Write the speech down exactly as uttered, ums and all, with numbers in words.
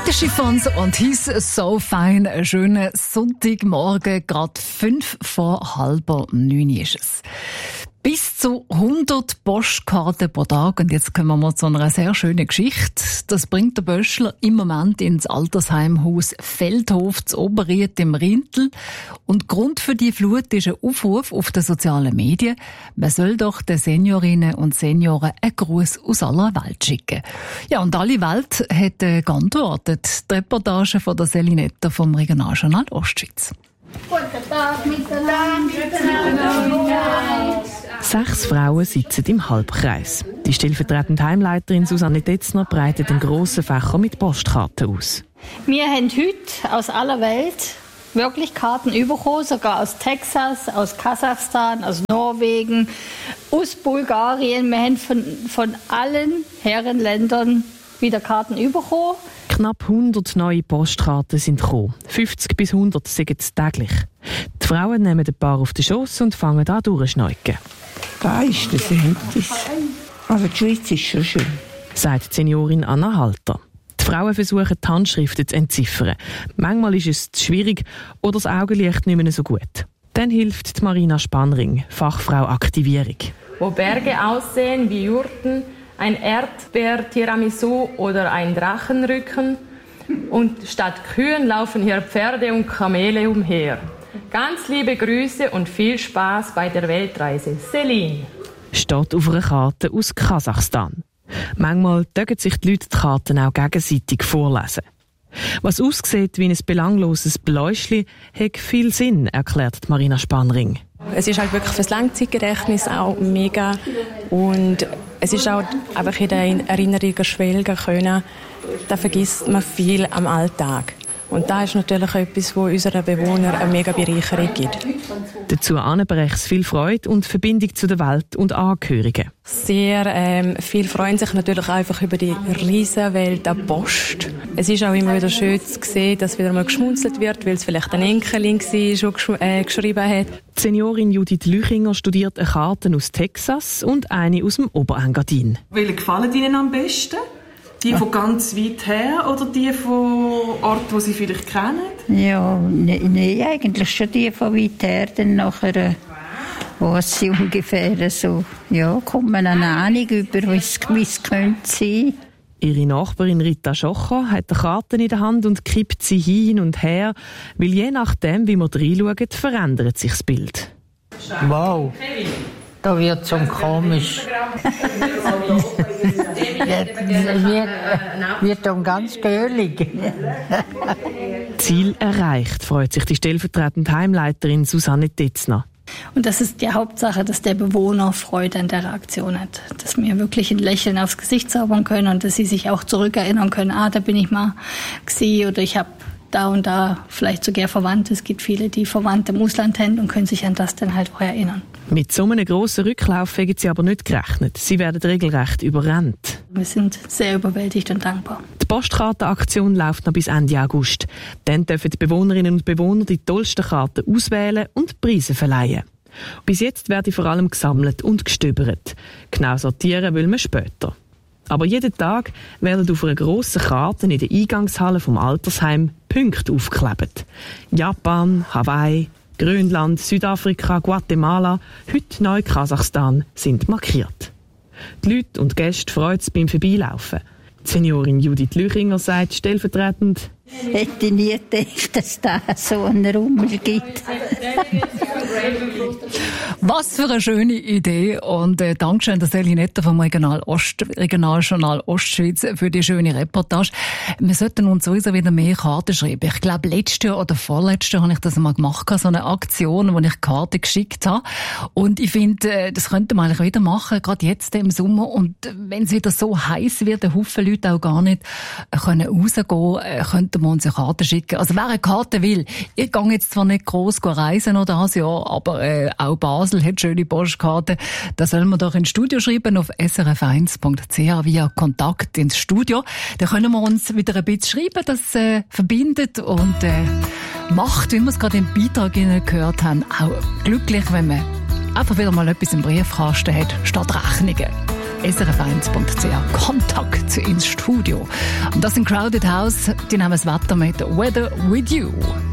Der Chiffons und hieß So Fine. Einen schönen Sonntagmorgen, gerade fünf vor halber neun ist es. Bis zu hundert Postkarten pro Tag. Und jetzt kommen wir mal zu einer sehr schönen Geschichte. Das bringt der Böschler im Moment ins Altersheimhaus Feldhof zu Oberried im Rintel. Und Grund für die Flut ist ein Aufruf auf den sozialen Medien. Man soll doch den Seniorinnen und Senioren einen Gruß aus aller Welt schicken. Ja, und alle Welt hat äh, geantwortet. Die Reportage von der Selinetta vom Regionaljournal Ostschweiz. Guten Tag miteinander. Sechs Frauen sitzen im Halbkreis. Die stellvertretende Heimleiterin Susanne Detzner breitet einen grossen Fächer mit Postkarten aus. Wir haben heute aus aller Welt wirklich Karten bekommen, sogar aus Texas, aus Kasachstan, aus Norwegen, aus Bulgarien. Wir haben von, von allen Herrenländern wieder Karten bekommen. Knapp hundert neue Postkarten sind gekommen. fünfzig bis hundert sind es täglich. Die Frauen nehmen ein paar auf den Schoss und fangen an durchzuschneuken. Da ist das Hemdis. Also die Schweiz ist schon schön, sagt die Seniorin Anna Halter. Die Frauen versuchen, die Handschriften zu entziffern. Manchmal ist es zu schwierig oder das Augenlicht nicht mehr so gut. Dann hilft die Marina Spannring, Fachfrau Aktivierung. Wo Berge aussehen wie Jurten, ein Erdbeer-Tiramisu oder ein Drachenrücken. Und statt Kühen laufen hier Pferde und Kamele umher. Ganz liebe Grüße und viel Spaß bei der Weltreise. Celine. Steht auf einer Karte aus Kasachstan. Manchmal dürfen sich die Leute die Karten auch gegenseitig vorlesen. Was aussieht wie ein belangloses Bläuschli, hat viel Sinn, erklärt Marina Spannring. Es ist halt wirklich fürs Langzeitgedächtnis auch mega und es ist auch einfach in den Erinnerungen schwelgen können. Da vergisst man viel am Alltag. Und das ist natürlich etwas, was unseren Bewohnern eine mega Bereicherung gibt. Dazu bringt es viel Freude und Verbindung zu der Welt und Angehörigen. Sehr ähm, viel freuen sich natürlich einfach über die riesen Welt der Post. Es ist auch immer wieder schön zu sehen, dass wieder mal geschmunzelt wird, weil es vielleicht ein Enkelin war, der äh, geschrieben hat. Die Seniorin Judith Lüchinger studiert eine Karte aus Texas und eine aus dem Oberengadin. Welche gefallen Ihnen am besten? Die von ganz weit her oder die von Orten, die Sie vielleicht kennen? Ja, nein, ne, eigentlich schon die von weit her. Dann nachher, was sie ungefähr so, ja, kommt man eine Ahnung über, wie es könnte sein. Ihre Nachbarin Rita Schocher hat eine Karte in der Hand und kippt sie hin und her, weil je nachdem, wie man reinschaut, verändert sich das Bild. Wow, da wird es schon komisch. wird, wird dann ganz göhlig. Ziel erreicht, freut sich die stellvertretende Heimleiterin Susanne Detzner. Und das ist die Hauptsache, dass der Bewohner Freude an der Aktion hat. Dass wir wirklich ein Lächeln aufs Gesicht zaubern können und dass sie sich auch zurückerinnern können, ah, da bin ich mal gewesen oder ich habe da und da vielleicht sogar Verwandte. Es gibt viele, die Verwandte im Ausland haben und können sich an das dann halt auch erinnern. Mit so einem grossen Rücklauf haben sie aber nicht gerechnet. Sie werden regelrecht überrannt. Wir sind sehr überwältigt und dankbar. Die Postkartenaktion läuft noch bis Ende August. Dann dürfen die Bewohnerinnen und Bewohner die tollsten Karten auswählen und Preise verleihen. Bis jetzt werden vor allem gesammelt und gestöbert. Genau sortieren will man später. Aber jeden Tag werden auf einer grossen Karte in der Eingangshalle vom Altersheim Punkte aufgeklebt. Japan, Hawaii, Grönland, Südafrika, Guatemala, heute neu Kasachstan sind markiert. Die Leute und Gäste freuen sich beim Vorbeilaufen. Die Seniorin Judith Lüchinger sagt stellvertretend: Hätte nie gedacht, dass es so einen Rummel gibt. Was für eine schöne Idee und äh, Dankeschön der Selinetta vom Regional Ost, Regionaljournal Ostschweiz für die schöne Reportage. Wir sollten uns sowieso wieder mehr Karten schreiben. Ich glaube, letztes Jahr oder vorletztes Jahr habe ich das mal gemacht, so eine Aktion, wo ich Karten geschickt habe. Und ich finde, äh, das könnte man eigentlich wieder machen, gerade jetzt im Sommer. Und wenn es wieder so heiß wird, ein Haufen Leute auch gar nicht äh, können rausgehen, äh, könnten wir uns eine Karte schicken. Also wer eine Karte will, ich gehe jetzt zwar nicht gross reisen noch das Jahr, aber äh, auch Basel hat schöne Postkarten. Da soll man doch ins Studio schreiben auf s r f eins punkt c h via Kontakt ins Studio. Da können wir uns wieder ein bisschen schreiben, das äh, verbindet und äh, macht, wie wir es gerade im Beitrag gehört haben, auch glücklich, wenn man einfach wieder mal etwas im Briefkasten hat, statt Rechnungen. s r f eins punkt c h. Kontakt ins Studio. Und das sind Crowded House, die nehmen das Wetter mit «Weather with You».